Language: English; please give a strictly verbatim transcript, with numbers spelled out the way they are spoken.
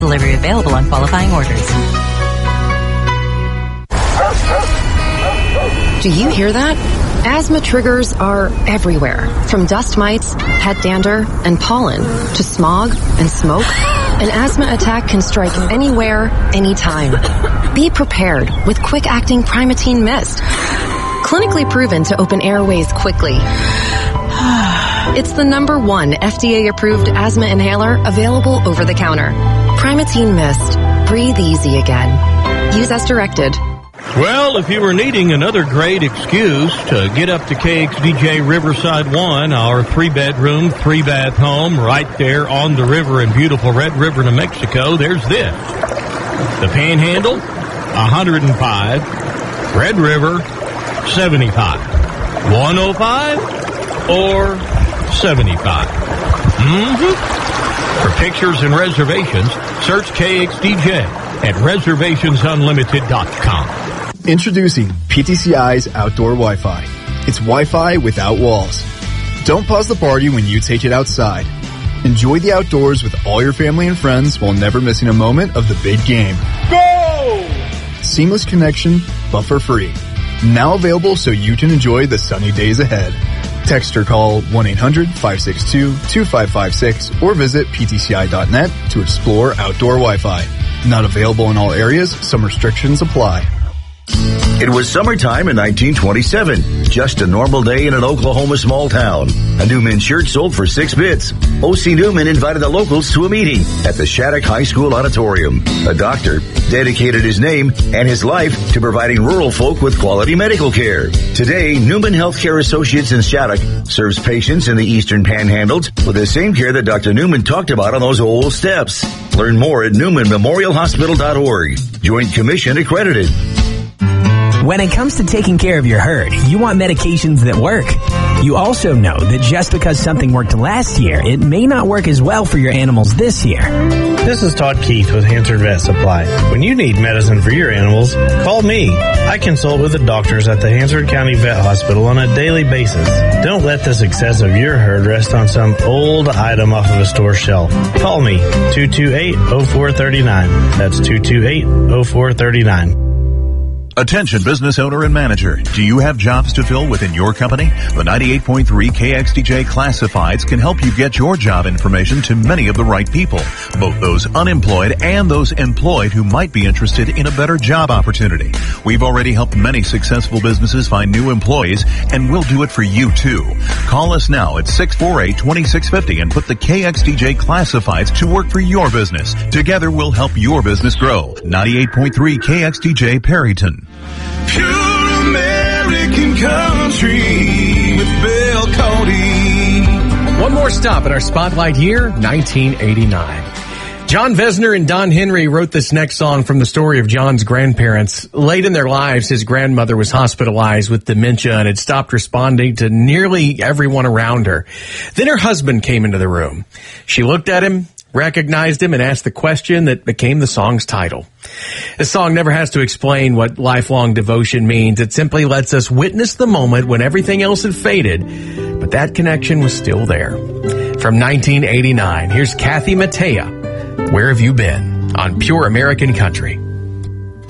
Delivery available on qualifying orders. Do you hear that? Asthma triggers are everywhere, from dust mites, head dander, and pollen, to smog and smoke. An asthma attack can strike anywhere, anytime. Be prepared with quick-acting Primatene Mist. Clinically proven to open airways quickly. It's the number one F D A-approved asthma inhaler available over the counter. Primatene Mist. Breathe easy again. Use as directed. Well, if you were needing another great excuse to get up to K X D J Riverside one, our three-bedroom, three-bath home right there on the river in beautiful Red River, New Mexico, there's this. The Panhandle, one hundred five. Red River, seventy-five. one oh five or seventy-five. Mm-hmm. For pictures and reservations, search K X D J at reservations unlimited dot com. Introducing P T C I's Outdoor Wi-Fi. It's Wi-Fi without walls. Don't pause the party when you take it outside. Enjoy the outdoors with all your family and friends while never missing a moment of the big game. Go! Seamless connection, buffer-free. Now available so you can enjoy the sunny days ahead. Text or call one eight hundred five six two two five five six or visit P T C I dot net to explore outdoor Wi-Fi. Not available in all areas. Some restrictions apply. It was summertime in nineteen twenty-seven. Just a normal day in an Oklahoma small town. A Newman shirt sold for six bits. O C Newman invited the locals to a meeting at the Shattuck High School auditorium. A doctor dedicated his name and his life to providing rural folk with quality medical care. Today, Newman Healthcare Associates in Shattuck serves patients in the Eastern Panhandles with the same care that Doctor Newman talked about on those old steps. Learn more at newman memorial hospital dot org. Joint Commission accredited. When it comes to taking care of your herd, you want medications that work. You also know that just because something worked last year, it may not work as well for your animals this year. This is Todd Keith with Hansard Vet Supply. When you need medicine for your animals, call me. I consult with the doctors at the Hansard County Vet Hospital on a daily basis. Don't let the success of your herd rest on some old item off of a store shelf. Call me, two two eight, oh four three nine. That's two two eight, oh four three nine. Attention business owner and manager. Do you have jobs to fill within your company? The ninety-eight point three K X D J Classifieds can help you get your job information to many of the right people, both those unemployed and those employed who might be interested in a better job opportunity. We've already helped many successful businesses find new employees, and we'll do it for you too. Call us now at six four eight, two six five zero and put the K X D J Classifieds to work for your business. Together we'll help your business grow. ninety-eight point three K X D J Perryton. Pure American country with Bill Cody. One more stop in our spotlight year, nineteen eighty-nine. John Vesner and Don Henry wrote this next song from the story of John's grandparents. Late in their lives, his grandmother was hospitalized with dementia and had stopped responding to nearly everyone around her. Then her husband came into the room. She looked at him, recognized him, and asked the question that became the song's title. The song never has to explain what lifelong devotion means. It simply lets us witness the moment when everything else had faded, but that connection was still there. From nineteen eighty-nine, here's Kathy Mattea, Where Have You Been? On Pure American Country.